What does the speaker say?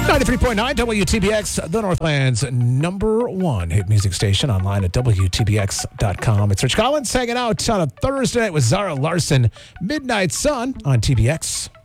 93.9 WTBX, the Northland's number one hit music station, online at WTBX.com. It's Rich Collins hanging out on a Thursday night with Zara Larson. Midnight Sun on TBX.